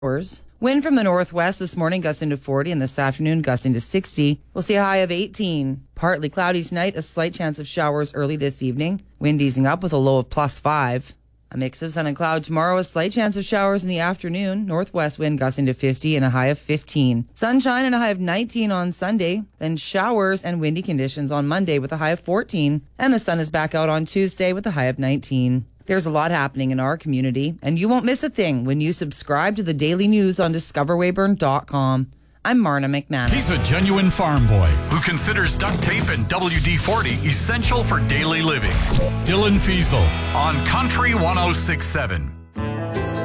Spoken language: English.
Wind from the northwest this morning gusting to 40 and this afternoon gusting to 60. We'll see a high of 18. Partly cloudy tonight, a slight chance of showers early this evening. Wind easing up with a low of +5. A mix of sun and cloud tomorrow, a slight chance of showers in the afternoon. Northwest wind gusting to 50 and a high of 15. Sunshine and a high of 19 on Sunday. Then showers and windy conditions on Monday with a high of 14. And the sun is back out on Tuesday with a high of 19. There's a lot happening in our community, and you won't miss a thing when you subscribe to the daily news on discoverweyburn.com. I'm Marna McManus. He's a genuine farm boy who considers duct tape and WD-40 essential for daily living. Dylan Fiesel on Country 106.7.